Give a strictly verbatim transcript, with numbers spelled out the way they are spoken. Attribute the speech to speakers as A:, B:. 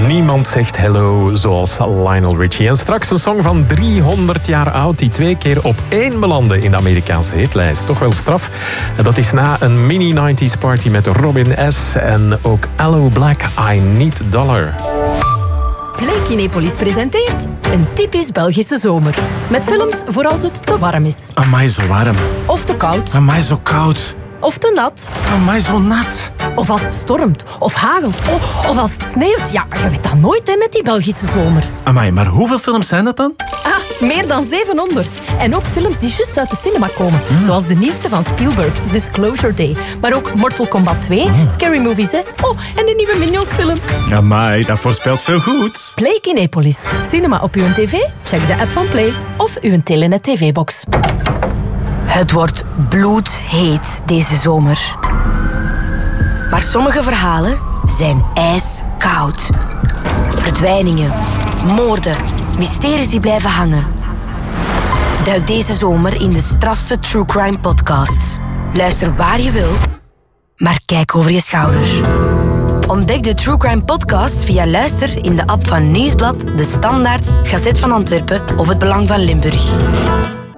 A: Niemand zegt hello zoals Lionel Richie. En straks een song van driehonderd jaar oud die twee keer op één belandde in de Amerikaanse hitlijst. Toch wel straf. Dat is na een mini nineties party met Robin S. en ook Aloe Black, I Need Dollar.
B: Play Kinepolis presenteert een typisch Belgische zomer. Met films voor als het te warm is.
C: Amai, zo warm.
B: Of te koud.
C: Amai, zo koud.
B: Of te nat.
C: Amai, zo nat.
B: Of als het stormt. Of hagelt. Oh, of als het sneeuwt. Ja, je weet dat nooit hè, met die Belgische zomers.
C: Amai, maar hoeveel films zijn dat dan?
B: Ah, meer dan zevenhonderd. En ook films die juist uit de cinema komen. Mm. Zoals de nieuwste van Spielberg, Disclosure Day. Maar ook Mortal Kombat twee, mm. Scary Movie zes. Oh, en de nieuwe Minions film.
C: Amai, dat voorspelt veel goed.
B: Play Kinepolis. Cinema op uw tv? Check de app van Play. Of uw Telenet tv-box.
D: Het wordt bloedheet deze zomer. Maar sommige verhalen zijn ijskoud. Verdwijningen, moorden, mysteries die blijven hangen. Duik deze zomer in de strafste True Crime podcasts. Luister waar je wil, maar kijk over je schouder. Ontdek de True Crime podcast via Luister in de app van Nieuwsblad, De Standaard, Gazet van Antwerpen of Het Belang van Limburg.